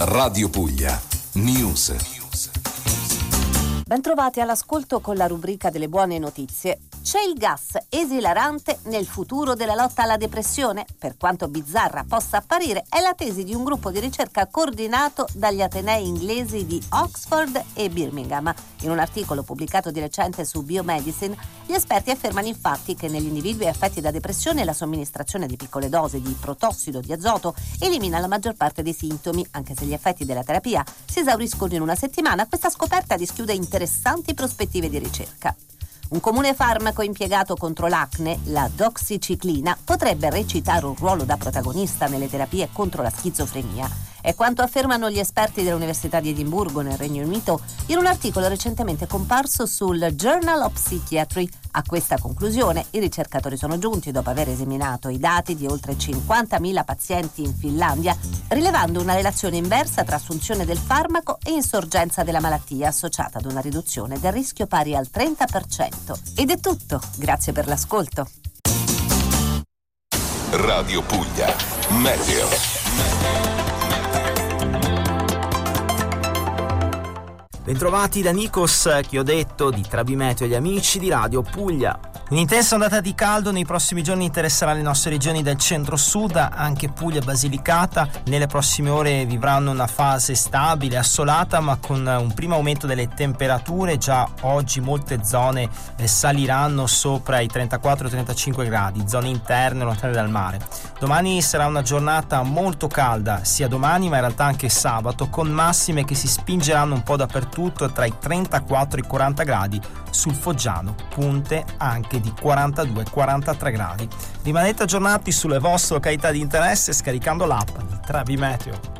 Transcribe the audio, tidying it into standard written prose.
Radio Puglia News. Bentrovati all'ascolto con la rubrica delle buone notizie. C'è il gas esilarante nel futuro della lotta alla depressione? Per quanto bizzarra possa apparire, è la tesi di un gruppo di ricerca coordinato dagli atenei inglesi di Oxford e Birmingham. In un articolo pubblicato di recente su Biomedicine, gli esperti affermano infatti che negli individui affetti da depressione la somministrazione di piccole dosi di protossido di azoto elimina la maggior parte dei sintomi, anche se gli effetti della terapia si esauriscono in una settimana. Questa scoperta dischiude interessanti prospettive di ricerca. Un comune farmaco impiegato contro l'acne, la doxiciclina, potrebbe recitare un ruolo da protagonista nelle terapie contro la schizofrenia. È quanto affermano gli esperti dell'Università di Edimburgo nel Regno Unito in un articolo recentemente comparso sul Journal of Psychiatry. A questa conclusione i ricercatori sono giunti dopo aver esaminato i dati di oltre 50.000 pazienti in Finlandia, rilevando una relazione inversa tra assunzione del farmaco e insorgenza della malattia associata ad una riduzione del rischio pari al 30%. Ed è tutto, grazie per l'ascolto. Radio Puglia Meteo. Bentrovati da Nikos, che ho detto di Trabimeteo e gli amici di Radio Puglia. Un'intensa ondata di caldo nei prossimi giorni interesserà le nostre regioni del centro-sud, anche Puglia e Basilicata. Nelle prossime ore vivranno una fase stabile, assolata, ma con un primo aumento delle temperature. Già oggi molte zone saliranno sopra i 34-35 gradi, zone interne lontane dal mare. Domani sarà una giornata molto calda, sia domani ma in realtà anche sabato, con massime che si spingeranno un po' dappertutto tra i 34 e i 40 gradi, sul Foggiano punte anche di 42-43 gradi. Rimanete aggiornati sulle vostre località di interesse scaricando l'app di Trabimeteo.